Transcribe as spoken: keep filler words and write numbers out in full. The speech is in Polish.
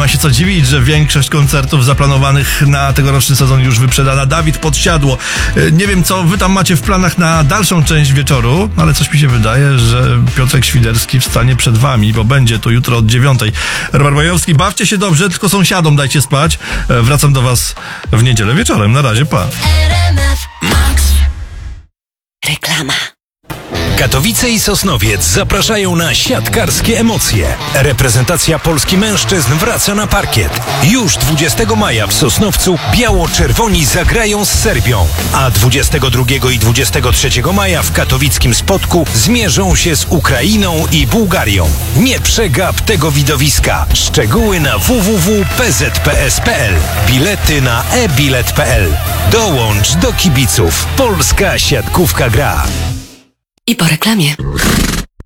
ma się co dziwić, że większość koncertów zaplanowanych na tegoroczny sezon już wyprzedana. Dawid Podsiadło. Nie wiem, co wy tam macie w planach na dalszą część wieczoru, ale coś mi się wydaje, że Piotrek Świderski wstanie przed wami, bo będzie to jutro od dziewiątej. Robert Majowski, bawcie się dobrze, tylko sąsiadom dajcie spać. Wracam do was w niedzielę wieczorem. Na razie, pa. Reklama. Katowice i Sosnowiec zapraszają na siatkarskie emocje. Reprezentacja Polski mężczyzn wraca na parkiet. Już dwudziestego maja w Sosnowcu biało-czerwoni zagrają z Serbią, a dwudziestego drugiego i dwudziestego trzeciego maja w katowickim Spodku zmierzą się z Ukrainą i Bułgarią. Nie przegap tego widowiska. Szczegóły na w w w kropka p z p s kropka p l. Bilety na e bilet kropka p l. Dołącz do kibiców. Polska siatkówka gra. I po reklamie.